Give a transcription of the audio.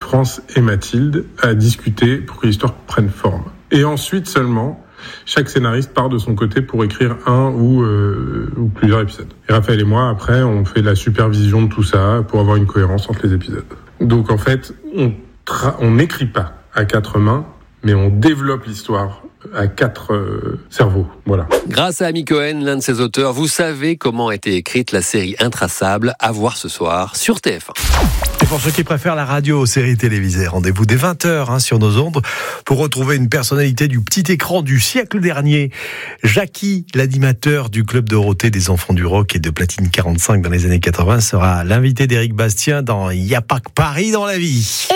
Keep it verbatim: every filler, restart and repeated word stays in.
France et Mathilde à discuter pour que l'histoire prenne forme. Et ensuite seulement, chaque scénariste part de son côté pour écrire un ou, euh, ou plusieurs épisodes. Et Raphaël et moi, après, on fait la supervision de tout ça pour avoir une cohérence entre les épisodes. Donc en fait, on tra- on n'écrit pas à quatre mains, mais on développe l'histoire à quatre euh, cerveaux. Voilà. Grâce à Ami Cohen, l'un de ses auteurs, vous savez comment a été écrite la série Intraçable, à voir ce soir sur T F un. Et pour ceux qui préfèrent la radio aux séries télévisées, rendez-vous dès vingt heures hein, sur nos ondes pour retrouver une personnalité du petit écran du siècle dernier. Jackie, l'animateur du Club Dorothée des enfants du rock et de Platine quarante-cinq dans les années quatre-vingts, sera l'invité d'Éric Bastien dans Y a pas que Paris dans la vie.